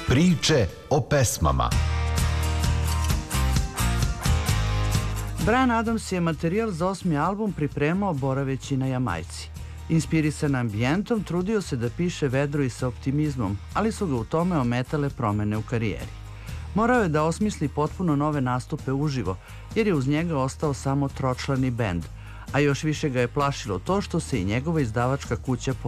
Priče o pesmama. Bryan Adams je materijal za 8. album pripremao boraveći na Jamajci. Inspirisan ambijentom, trudio se da piše vedro i sa optimizmom, ali su ga u tome ometale promene u karijeri. Morao je da osmisli potpuno nove nastupe uživo, jer je uz njega ostao samo tročlani bend, a još više ga je plašilo to što se i njegova izdavačka kuća